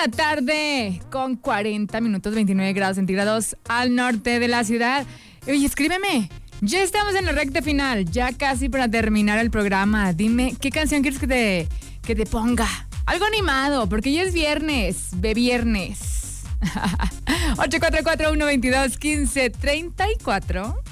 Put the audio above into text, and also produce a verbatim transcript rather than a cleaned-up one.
la tarde con cuarenta minutos, veintinueve grados centígrados al norte de la ciudad. Oye, escríbeme. Ya estamos en la recta final, ya casi para terminar el programa. Dime, ¿qué canción quieres que te, que te ponga? Algo animado, porque ya es viernes, de viernes. ocho cuatro cuatro, uno dos dos, uno cinco tres cuatro